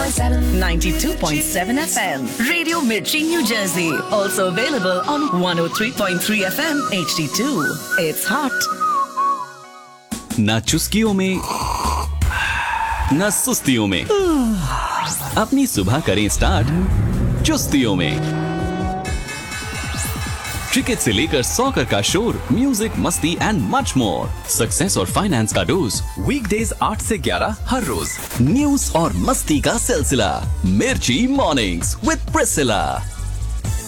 92.7 FM. Radio Mirchi, New Jersey. Also available on 103.3 FM HD2. It's hot. ना चुस्कियों में ना सुस्तियों में, अपनी सुबह करें स्टार्ट चुस्तियों में। क्रिकेट से लेकर सॉकर का शोर, म्यूजिक, मस्ती एंड मच मोर। सक्सेस और फाइनेंस का डोज वीकडेज 8 से 11 हर रोज। न्यूज और मस्ती का सिलसिला, मिर्ची मॉर्निंग्स विद प्रिसिला।